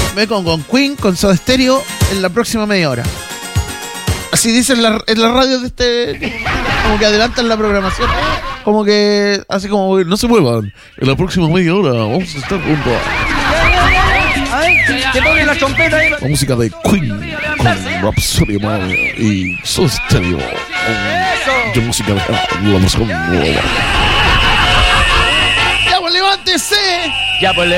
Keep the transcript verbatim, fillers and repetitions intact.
vengo con Queen, con Soda Stereo en la próxima media hora. Así dicen en la, en la radio de este. Como que adelantan la programación. Como que. Así como. No se muevan. En la próxima media hora vamos a estar juntos. ¿Qué pone la trompeta ahí? La música de Queen con Rhapsody Man y Soda Stereo. De música de la música. Ya, pues levántese. Ya, pues